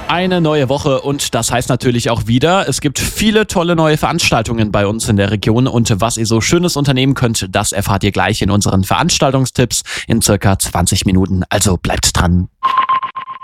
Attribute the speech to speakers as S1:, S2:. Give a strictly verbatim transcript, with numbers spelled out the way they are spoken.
S1: Eine neue Woche und das heißt natürlich auch wieder, es gibt viele tolle neue Veranstaltungen bei uns in der Region und was ihr so Schönes unternehmen könnt, das erfahrt ihr gleich in unseren Veranstaltungstipps in circa zwanzig Minuten. Also bleibt dran.